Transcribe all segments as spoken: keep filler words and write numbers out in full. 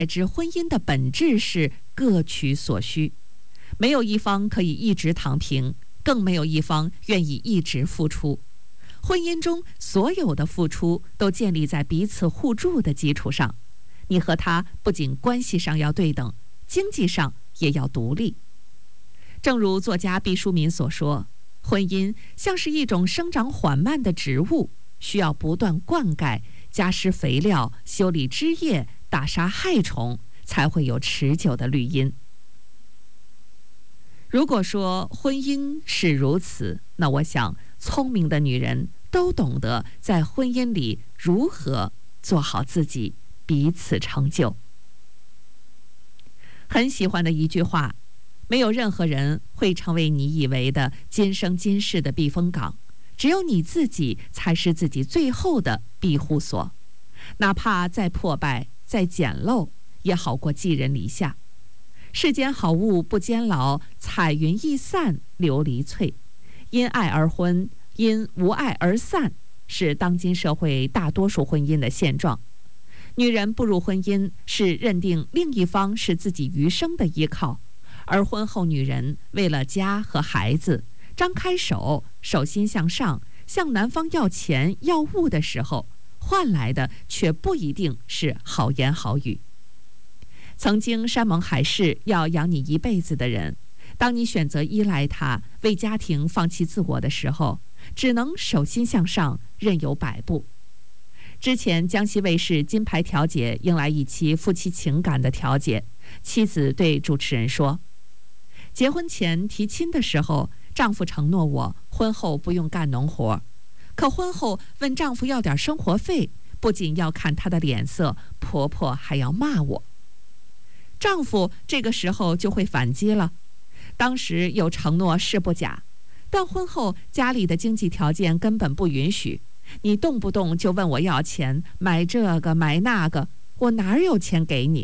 知婚姻的本质是各取所需，没有一方可以一直躺平，更没有一方愿意一直付出。婚姻中所有的付出都建立在彼此互助的基础上，你和他不仅关系上要对等，经济上也要独立。正如作家毕淑敏所说，婚姻像是一种生长缓慢的植物，需要不断灌溉、加施肥料、修理枝叶、打杀害虫，才会有持久的绿荫。如果说婚姻是如此，那我想聪明的女人都懂得在婚姻里如何做好自己，彼此成就。很喜欢的一句话，没有任何人会成为你以为的今生今世的避风港，只有你自己才是自己最后的庇护所。哪怕再破败再简陋，也好过寄人篱下。世间好物不坚牢，彩云易散琉璃脆。因爱而婚，因无爱而散，是当今社会大多数婚姻的现状。女人步入婚姻，是认定另一方是自己余生的依靠，而婚后女人为了家和孩子，张开手，手心向上，向男方要钱要物的时候，换来的却不一定是好言好语。曾经山盟海誓要养你一辈子的人，当你选择依赖他，为家庭放弃自我的时候，只能手心向上，任由摆布。之前江西卫视金牌调解迎来一期夫妻情感的调解，妻子对主持人说，结婚前提亲的时候，丈夫承诺我婚后不用干农活，可婚后问丈夫要点生活费，不仅要看他的脸色，婆婆还要骂我。丈夫这个时候就会反击了，当时有承诺是不假，但婚后家里的经济条件根本不允许，你动不动就问我要钱，买这个买那个，我哪有钱给你？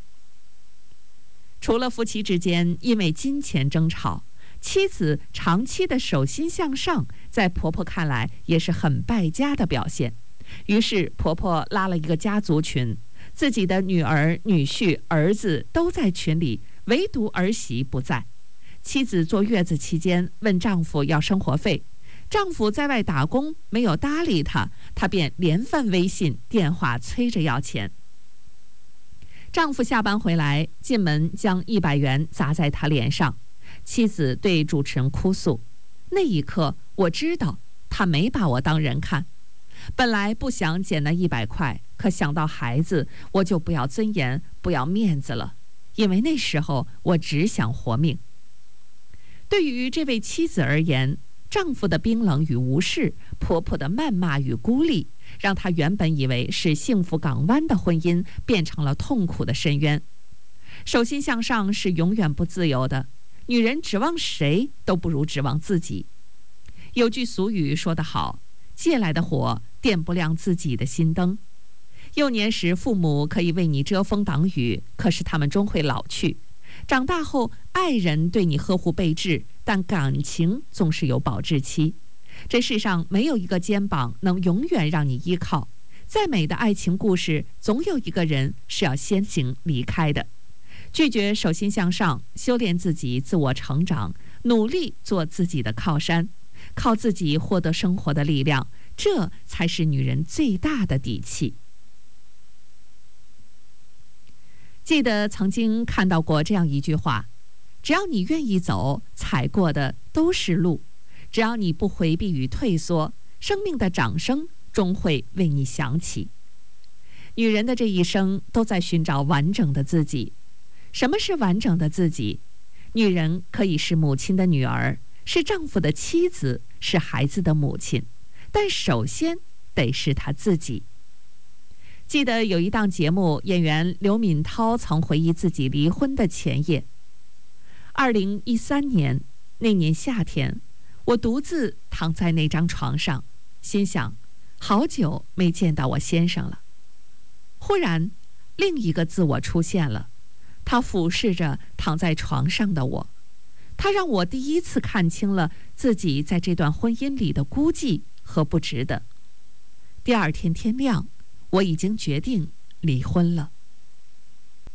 除了夫妻之间因为金钱争吵，妻子长期的手心向上，在婆婆看来也是很败家的表现。于是婆婆拉了一个家族群，自己的女儿、女婿、儿子都在群里，唯独儿媳不在。妻子坐月子期间问丈夫要生活费，丈夫在外打工没有搭理她，她便连番微信、电话催着要钱。丈夫下班回来，进门将一百元砸在她脸上。妻子对主持人哭诉，那一刻我知道他没把我当人看。本来不想捡那一百块，可想到孩子，我就不要尊严，不要面子了，因为那时候我只想活命。对于这位妻子而言，丈夫的冰冷与无视，婆婆的谩骂与孤立，让她原本以为是幸福港湾的婚姻，变成了痛苦的深渊。手心向上是永远不自由的，女人指望谁都不如指望自己。有句俗语说得好，借来的火点不亮自己的心灯。幼年时父母可以为你遮风挡雨，可是他们终会老去。长大后爱人对你呵护备至，但感情总是有保质期。这世上没有一个肩膀能永远让你依靠，再美的爱情故事，总有一个人是要先行离开的。拒绝手心向上，修炼自己，自我成长，努力做自己的靠山，靠自己获得生活的力量，这才是女人最大的底气。记得曾经看到过这样一句话，只要你愿意走，踩过的都是路；只要你不回避与退缩，生命的掌声终会为你响起。女人的这一生都在寻找完整的自己。什么是完整的自己？女人可以是母亲的女儿，是丈夫的妻子，是孩子的母亲，但首先得是她自己。记得有一档节目，演员刘敏涛曾回忆自己离婚的前夜。二零一三年那年夏天，我独自躺在那张床上，心想，好久没见到我先生了。忽然，另一个自我出现了，他俯视着躺在床上的我，他让我第一次看清了自己在这段婚姻里的孤寂和不值得。第二天天亮，我已经决定离婚了。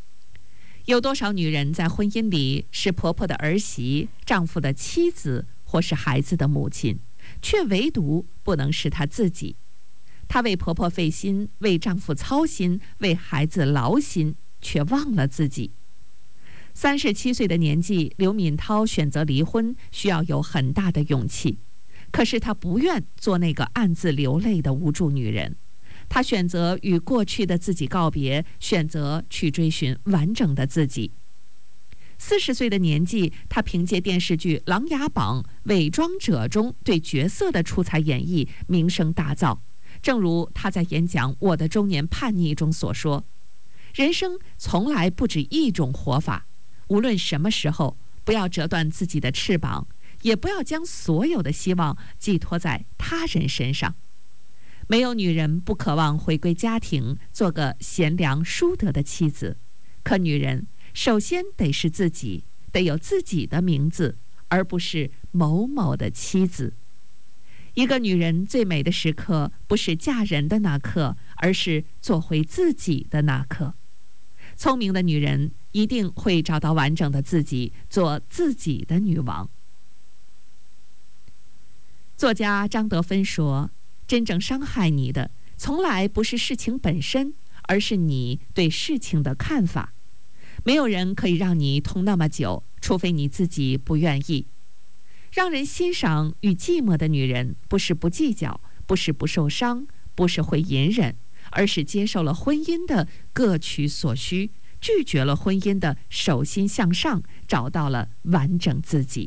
有多少女人在婚姻里是婆婆的儿媳、丈夫的妻子，或是孩子的母亲，却唯独不能是她自己。她为婆婆费心，为丈夫操心，为孩子劳心，却忘了自己。三十七岁的年纪，刘敏涛选择离婚，需要有很大的勇气。可是她不愿做那个暗自流泪的无助女人。她选择与过去的自己告别，选择去追寻完整的自己。四十岁的年纪，她凭借电视剧《琅琊榜》《伪装者》中对角色的出彩演绎，名声大噪。正如她在演讲《我的中年叛逆》中所说：“人生从来不止一种活法，无论什么时候，不要折断自己的翅膀，也不要将所有的希望寄托在他人身上。”没有女人不渴望回归家庭，做个贤良淑德的妻子。可女人首先得是自己，得有自己的名字，而不是某某的妻子。一个女人最美的时刻，不是嫁人的那刻，而是做回自己的那刻。聪明的女人一定会找到完整的自己，做自己的女王。作家张德芬说：“真正伤害你的，从来不是事情本身，而是你对事情的看法。没有人可以让你痛那么久，除非你自己不愿意。让人欣赏与寂寞的女人，不是不计较，不是不受伤，不是会隐忍，而是接受了婚姻的各取所需，拒绝了婚姻的手心向上，找到了完整自己。”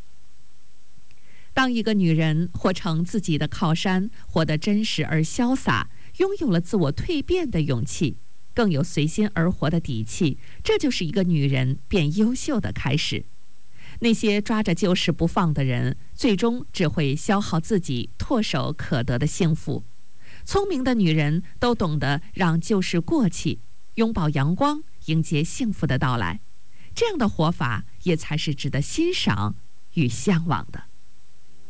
当一个女人活成自己的靠山，活得真实而潇洒，拥有了自我蜕变的勇气，更有随心而活的底气，这就是一个女人变优秀的开始。那些抓着旧事不放的人，最终只会消耗自己唾手可得的幸福。聪明的女人都懂得让旧事过去，拥抱阳光，迎接幸福的到来。这样的活法也才是值得欣赏与向往的。